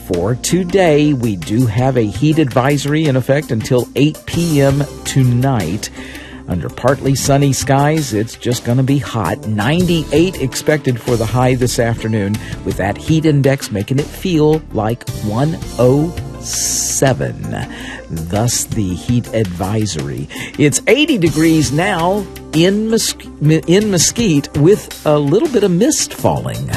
for today. We do have a heat advisory in effect until 8 p.m. tonight. Under partly sunny skies, it's just going to be hot. 98 expected for the high this afternoon, with that heat index making it feel like 107. Thus, the heat advisory. It's 80 degrees now in Mesquite with a little bit of mist falling.